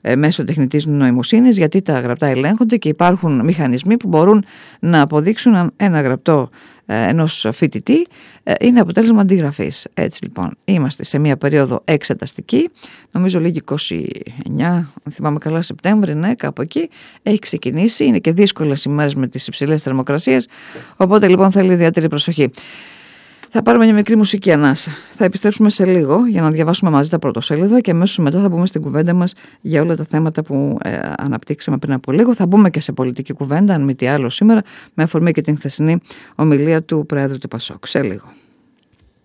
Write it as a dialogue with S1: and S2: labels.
S1: μέσω τεχνητής νοημοσύνης, γιατί τα γραπτά ελέγχονται και υπάρχουν μηχανισμοί που μπορούν να αποδείξουν αν ένα γραπτό ενός φοιτητή είναι αποτέλεσμα αντιγραφής. Έτσι λοιπόν είμαστε σε μια περίοδο εξεταστική, νομίζω λίγη 29, αν θυμάμαι καλά, Σεπτέμβρη, ναι, κάπου εκεί έχει ξεκινήσει, είναι και δύσκολες ημέρες με τις υψηλές θερμοκρασίες, οπότε λοιπόν θέλει ιδιαίτερη προσοχή. Θα πάρουμε μια μικρή μουσική ανάσα. Θα επιστρέψουμε σε λίγο για να διαβάσουμε μαζί τα πρωτοσέλιδα και αμέσως μετά θα μπούμε στην κουβέντα μας για όλα τα θέματα που αναπτύξαμε πριν από λίγο. Θα μπούμε και σε πολιτική κουβέντα, αν μη τι άλλο σήμερα, με αφορμή και την χθεσινή ομιλία του Προέδρου του ΠΑΣΟΚ. Σε λίγο.